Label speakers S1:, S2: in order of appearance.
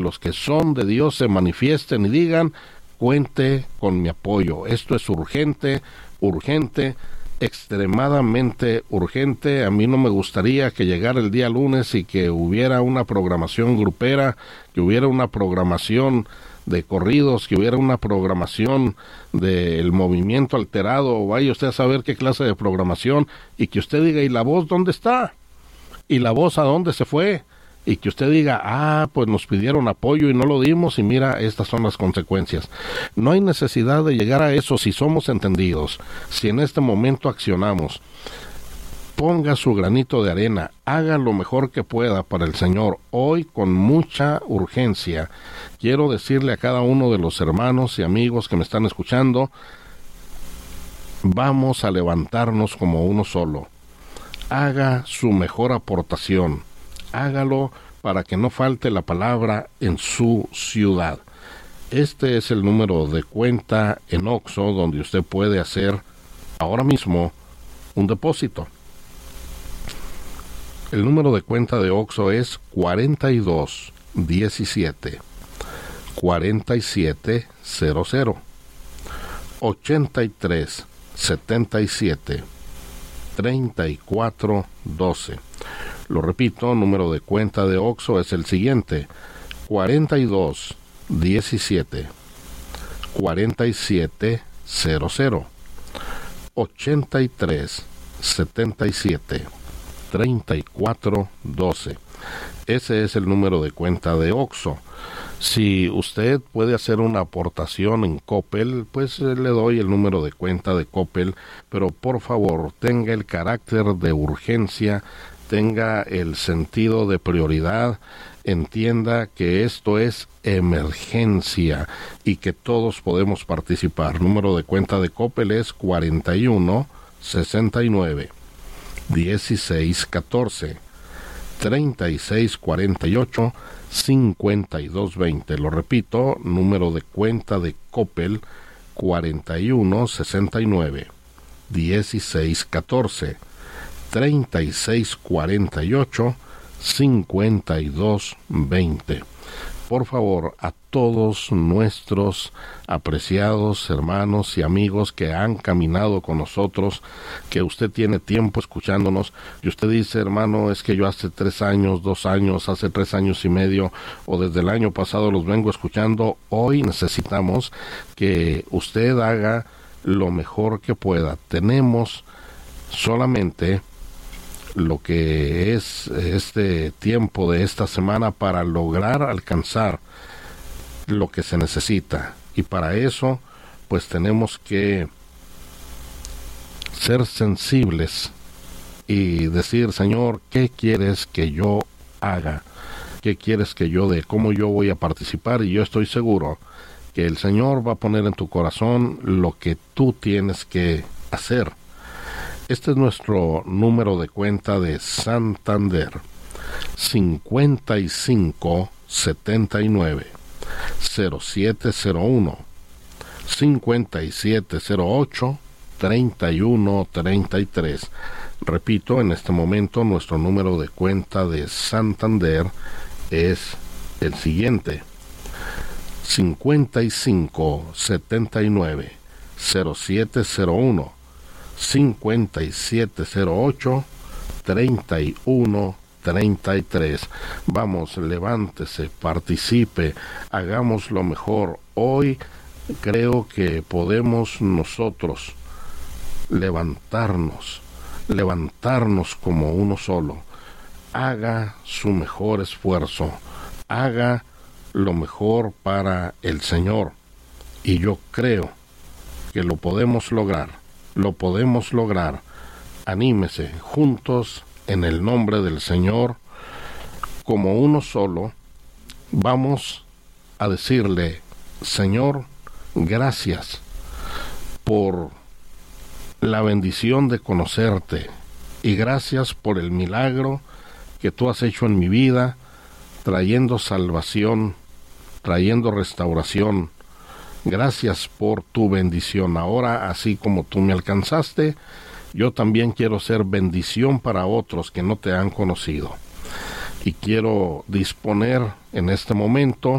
S1: los que son de Dios se manifiesten y digan: cuente con mi apoyo. Esto es urgente, urgente, extremadamente urgente. A mí no me gustaría que llegara el día lunes y que hubiera una programación grupera, que hubiera una programación de corridos, que hubiera una programación del movimiento alterado, o vaya usted a saber qué clase de programación, y que usted diga: ¿y la voz dónde está? ¿Y la voz a dónde se fue? Y que usted diga: pues nos pidieron apoyo y no lo dimos, y mira, estas son las consecuencias. No hay necesidad de llegar a eso si somos entendidos, si en este momento accionamos. Ponga su granito de arena, haga lo mejor que pueda para el Señor. Hoy, con mucha urgencia, quiero decirle a cada uno de los hermanos y amigos que me están escuchando: vamos a levantarnos como uno solo. Haga su mejor aportación, hágalo para que no falte la palabra en su ciudad. Este es el número de cuenta en Oxxo donde usted puede hacer ahora mismo un depósito. El número de cuenta de Oxxo es 4217 4700 8377 3412. Lo repito, número de cuenta de Oxxo es el siguiente: 4217 4700 8377 3412. Ese es el número de cuenta de Oxxo. Si usted puede hacer una aportación en Coppel, pues le doy el número de cuenta de Coppel, pero por favor tenga el carácter de urgencia, tenga el sentido de prioridad, entienda que esto es emergencia y que todos podemos participar. Número de cuenta de Coppel es 41 69 16 14 36 48 52 20. Lo repito, número de cuenta de Coppel: 41 69 16 14 36 48 52 20. Por favor, a todos nuestros apreciados hermanos y amigos que han caminado con nosotros, que usted tiene tiempo escuchándonos, y usted dice: hermano, es que yo hace 3 años, 2 años, hace 3 años y medio, o desde el año pasado los vengo escuchando. Hoy necesitamos que usted haga lo mejor que pueda. Tenemos solamente lo que es este tiempo de esta semana para lograr alcanzar lo que se necesita, y para eso pues tenemos que ser sensibles y decir: Señor, ¿qué quieres que yo haga? ¿Qué quieres que yo dé? ¿Cómo yo voy a participar? Y yo estoy seguro que el Señor va a poner en tu corazón lo que tú tienes que hacer. Este es nuestro número de cuenta de Santander: 5579 0701 5708 3133. Repito, en este momento nuestro número de cuenta de Santander es el siguiente: 5579 0701 5708 3133. Vamos, levántese, participe, hagamos lo mejor. Hoy creo que podemos nosotros levantarnos como uno solo. Haga su mejor esfuerzo, haga lo mejor para el Señor, y yo creo que lo podemos lograr. Lo podemos lograr. Anímese, juntos, en el nombre del Señor, como uno solo, vamos a decirle: Señor, gracias por la bendición de conocerte, y gracias por el milagro que tú has hecho en mi vida, trayendo salvación, trayendo restauración. Gracias por tu bendición. Ahora, así como tú me alcanzaste, yo también quiero ser bendición para otros que no te han conocido. Y quiero disponer en este momento